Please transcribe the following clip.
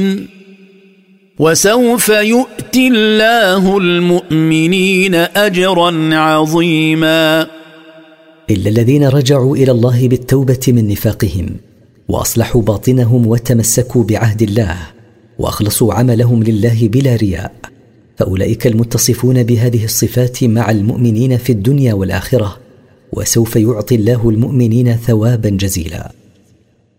وسوف يؤتي الله المؤمنين أجرا عظيما. إلا الذين رجعوا إلى الله بالتوبة من نفاقهم وأصلحوا باطنهم وتمسكوا بعهد الله وأخلصوا عملهم لله بلا رياء، فأولئك المتصفون بهذه الصفات مع المؤمنين في الدنيا والآخرة، وسوف يعطي الله المؤمنين ثوابا جزيلا.